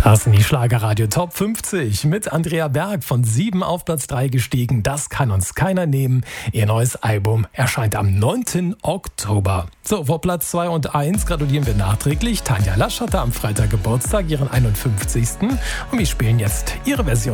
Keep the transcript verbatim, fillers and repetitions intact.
Das sind die Schlagerradio Top fünfzig mit Andrea Berg, von sieben auf Platz drei gestiegen. Das kann uns keiner nehmen. Ihr neues Album erscheint am neunten Oktober. So, vor Platz zwei und eins gratulieren wir nachträglich. Tanja Lasch hatte am Freitag Geburtstag, ihren einundfünfzigsten Und wir spielen jetzt ihre Version.